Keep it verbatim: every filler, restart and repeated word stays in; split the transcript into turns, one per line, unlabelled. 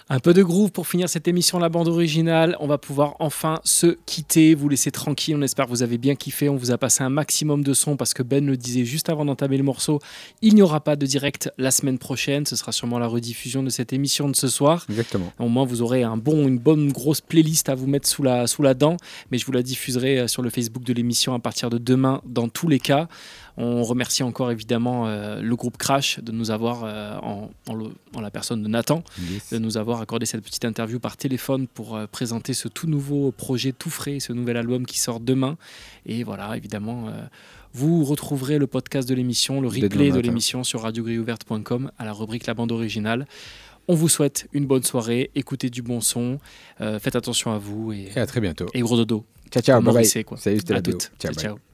Un peu de groove pour finir cette émission La Bande Originale. On va pouvoir enfin se quitter, vous laisser tranquille. On espère que vous avez bien kiffé. On vous a passé un maximum de son parce que Ben le disait juste avant d'entamer le morceau. Il n'y aura pas de direct la semaine prochaine. Ce sera sûrement la rediffusion de cette émission de ce soir.
Exactement.
Au moins, vous aurez un bon, une bonne grosse playlist à vous mettre sous la, sous la dent. Mais je vous la diffuserai sur le Facebook de l'émission à partir de demain dans tous les cas. On remercie encore évidemment euh, le groupe Crash de nous avoir, euh, en, en, le, en la personne de Nathan, yes. de nous avoir accordé cette petite interview par téléphone pour euh, présenter ce tout nouveau projet tout frais, ce nouvel album qui sort demain. Et voilà, évidemment, euh, vous retrouverez le podcast de l'émission, le replay de l'émission sur radio grille ouverte point com à la rubrique La Bande Originale. On vous souhaite une bonne soirée, écoutez du bon son, euh, faites attention à vous et,
et à très bientôt.
Et gros dodo.
Ciao, ciao, bye bye.
Quoi.
Salut, c'était
à
la
toutes.
Ciao,
ciao, ciao.